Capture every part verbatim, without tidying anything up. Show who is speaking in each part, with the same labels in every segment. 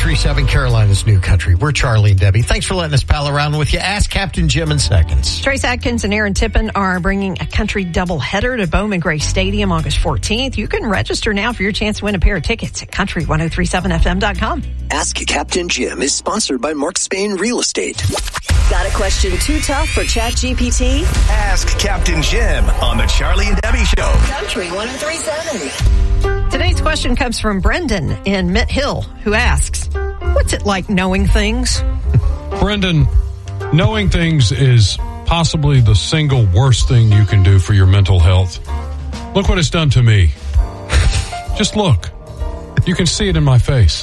Speaker 1: three point seven, Carolina's New Country. We're Charlie and Debbie. Thanks for letting us pal around with you. Ask Captain Jim in seconds.
Speaker 2: Trace Adkins and Aaron Tippin are bringing a country doubleheader to Bowman Gray Stadium August fourteenth. You can register now for your chance to win a pair of tickets at country ten thirty-seven f m dot com.
Speaker 3: Ask Captain Jim is sponsored by Mark Spain Real Estate.
Speaker 4: Got a question too tough for ChatGPT?
Speaker 5: Ask Captain Jim on the Charlie and Debbie Show.
Speaker 4: Country ten thirty-seven.
Speaker 2: Today's question comes from Brendan in Mint Hill, who asks, what's it like knowing things?
Speaker 6: Brendan, knowing things is possibly the single worst thing you can do for your mental health. Look what it's done to me. Just look. You can see it in my face.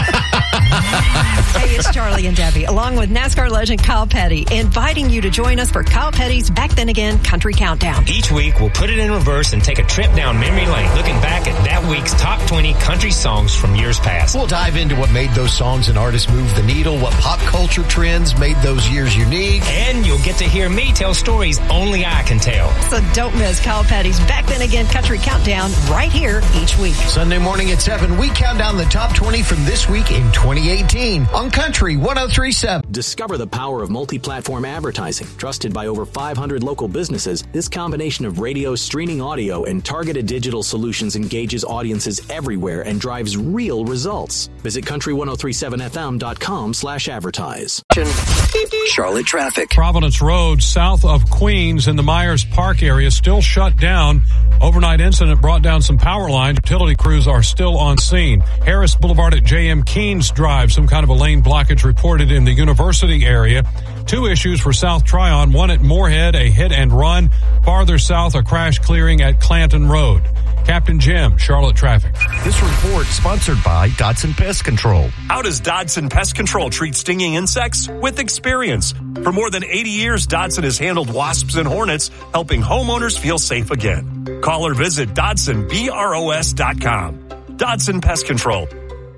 Speaker 2: Hey, it's Charlie and Debbie, along with NASCAR legend Kyle Petty, inviting you to join us for Kyle Petty's Back Then Again Country Countdown.
Speaker 7: Each week, we'll put it in reverse and take a trip down memory lane, looking back at that week's top twenty country songs from years past.
Speaker 1: We'll dive into what made those songs and artists move the needle, what pop culture trends made those years unique.
Speaker 7: And you'll get to hear me tell stories only I can tell.
Speaker 2: So don't miss Kyle Petty's Back Then Again Country Countdown right here each week.
Speaker 1: Sunday morning at seven, we count down the top twenty from this week in twenty eighteen on Country ten thirty-seven.
Speaker 8: Discover the power of multi-platform advertising. Trusted by over five hundred local businesses, this combination of radio, streaming audio, and targeted digital solutions engages audiences everywhere and drives real results. Visit country ten thirty-seven f m dot com slash advertise.
Speaker 3: Charlotte traffic.
Speaker 6: Providence Road, south of Queens in the Myers Park area, still shut down. Overnight incident brought down some power lines. Utility crews are still on scene. Harris Boulevard at J M Keynes Drive, some kind of a lane blockage reported in the University area. Two issues for South Tryon, one at Moorhead, a hit and run. Farther south, a crash clearing at Clanton Road. Captain Jim, Charlotte traffic.
Speaker 5: This report sponsored by Dodson Pest Control. How does Dodson Pest Control treat stinging insects? With experience. For more than eighty years, Dodson has handled wasps and hornets, helping homeowners feel safe again. Call or visit Dodson Bros dot com. Dodson Pest Control.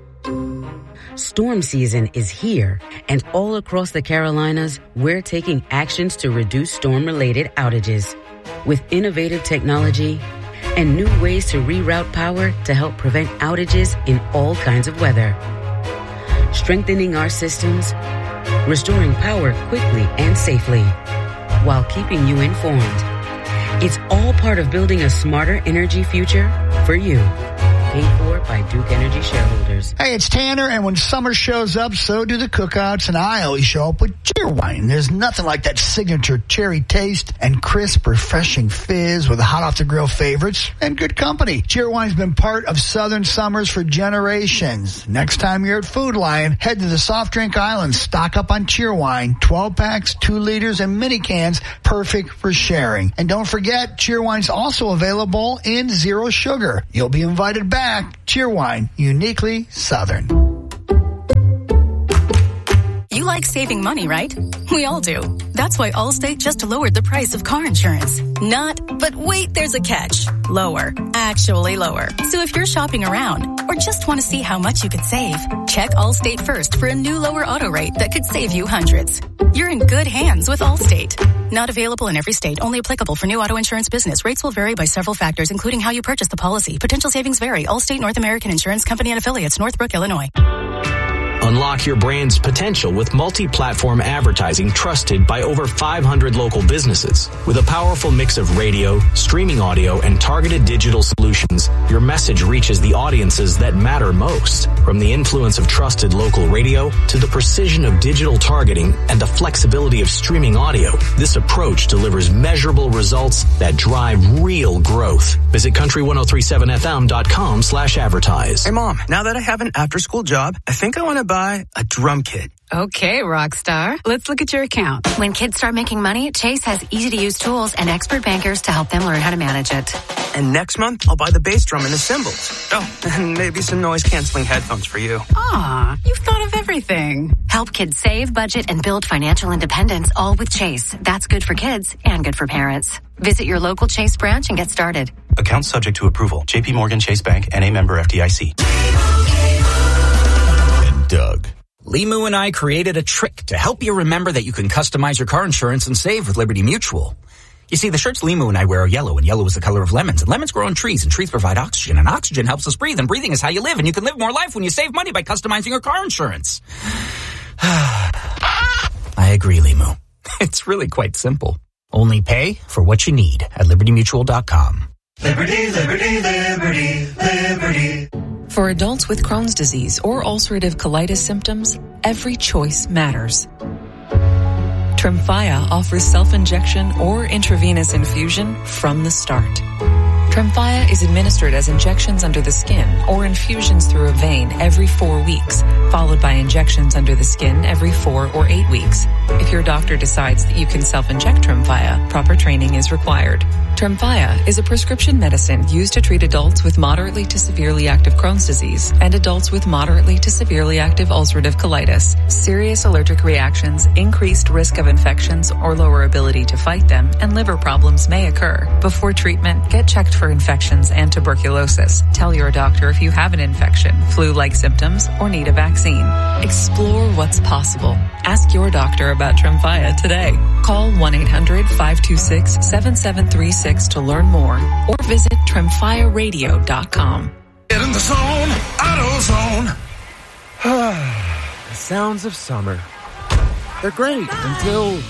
Speaker 9: Storm season is here, and all across the Carolinas, we're taking actions to reduce storm-related outages. With innovative technology and new ways to reroute power to help prevent outages in all kinds of weather. Strengthening our systems, restoring power quickly and safely, while keeping you informed. It's all part of building a smarter energy future for you. Paid for by Duke Energy shareholders.
Speaker 10: Hey, it's Tanner, and when summer shows up, so do the cookouts, and I always show up with Cheerwine. There's nothing like that signature cherry taste and crisp, refreshing fizz with hot off the grill favorites and good company. Cheerwine's been part of Southern summers for generations. Next time you're at Food Lion, head to the soft drink island, stock up on Cheerwine, twelve packs, two liters, and mini cans, perfect for sharing. And don't forget, Cheerwine's also available in zero sugar. You'll be invited back. Cheerwine, uniquely Southern.
Speaker 11: You like saving money, right? We all do. That's why Allstate just lowered the price of car insurance. Not, but wait, there's a catch. Lower. Actually lower. So if you're shopping around or just want to see how much you could save, check Allstate first for a new lower auto rate that could save you hundreds. You're in good hands with Allstate. Not available in every state. Only applicable for new auto insurance business. Rates will vary by several factors, including how you purchase the policy. Potential savings vary. Allstate North American Insurance Company and affiliates, Northbrook, Illinois.
Speaker 8: Unlock your brand's potential with multi-platform advertising trusted by over five hundred local businesses. With a powerful mix of radio, streaming audio, and targeted digital solutions, your message reaches the audiences that matter most. From the influence of trusted local radio to the precision of digital targeting and the flexibility of streaming audio, this approach delivers measurable results that drive real growth. Visit country ten thirty-seven f m dot com slash advertise.
Speaker 12: Hey, Mom, now that I have an after-school job, I think I want to buy a drum kit.
Speaker 13: Okay, rock star. Let's look at your account.
Speaker 14: When kids start making money, Chase has easy-to-use tools and expert bankers to help them learn how to manage it.
Speaker 12: And next month, I'll buy the bass drum and the cymbals. Oh, and maybe some noise-canceling headphones for you.
Speaker 13: Aw, you've thought of everything.
Speaker 14: Help kids save, budget, and build financial independence, all with Chase. That's good for kids and good for parents. Visit your local Chase branch and get started.
Speaker 15: Account subject to approval. J P Morgan Chase Bank, N A member F D I C.
Speaker 1: And Doug.
Speaker 16: Limu and I created a trick to help you remember that you can customize your car insurance and save with Liberty Mutual. You see, the shirts Limu and I wear are yellow, and yellow is the color of lemons. And lemons grow on trees, and trees provide oxygen, and oxygen helps us breathe, and breathing is how you live, and you can live more life when you save money by customizing your car insurance. I agree, Limu. It's really quite simple. Only pay for what you need at liberty mutual dot com.
Speaker 17: Liberty, liberty, liberty, liberty.
Speaker 18: For adults with Crohn's disease or ulcerative colitis symptoms, every choice matters. Tremfya offers self-injection or intravenous infusion from the start. Tremfya is administered as injections under the skin or infusions through a vein every four weeks, followed by injections under the skin every four or eight weeks. If your doctor decides that you can self-inject Tremfya, proper training is required. Tremfya is a prescription medicine used to treat adults with moderately to severely active Crohn's disease and adults with moderately to severely active ulcerative colitis. Serious allergic reactions, increased risk of infections or lower ability to fight them, and liver problems may occur. Before treatment, get checked for infections and tuberculosis. Tell your doctor if you have an infection, flu-like symptoms, or need a vaccine. Explore what's possible. Ask your doctor about Tremfya today. Call one eight hundred five two six seven seven three six to learn more or visit tremfya radio dot com.
Speaker 17: Get in the zone, AutoZone.
Speaker 19: The sounds of summer. They're great until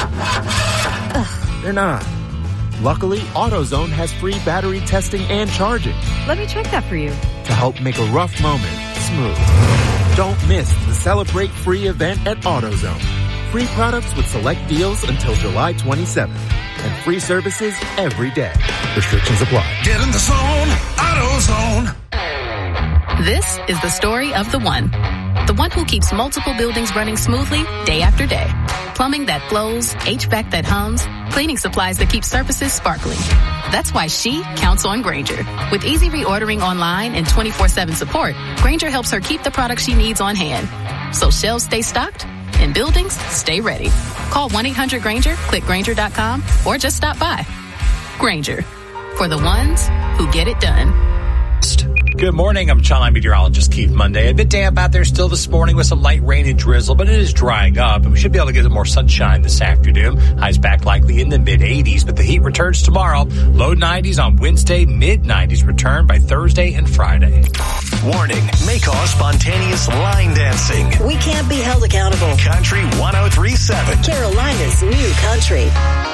Speaker 19: they're not. Luckily, AutoZone has free battery testing and charging
Speaker 20: Let me check that for you.
Speaker 19: to help make a rough moment smooth. Don't miss the Celebrate Free event at AutoZone. Free products with select deals until July twenty-seventh. And free services every day. Restrictions apply.
Speaker 17: Get in the zone, AutoZone.
Speaker 11: This is the story of the one. The one who keeps multiple buildings running smoothly day after day. Plumbing that flows, H V A C that hums, cleaning supplies that keep surfaces sparkling. That's why she counts on Grainger. With easy reordering online and twenty-four seven support, Grainger helps her keep the products she needs on hand. So shelves stay stocked and buildings stay ready. Call one eight hundred Grainger, click Grainger dot com, or just stop by. Grainger, for the ones who get it done.
Speaker 21: Good morning. I'm Channel meteorologist Keith Monday. A bit damp out there still this morning with some light rain and drizzle, but it is drying up, and we should be able to get some more sunshine this afternoon. Highs back likely in the mid eighties, but the heat returns tomorrow. Low nineties on Wednesday, mid nineties return by Thursday and Friday.
Speaker 1: Warning, may cause spontaneous line dancing.
Speaker 4: We can't be held accountable.
Speaker 1: Country one oh three point seven.
Speaker 4: Carolina's new country.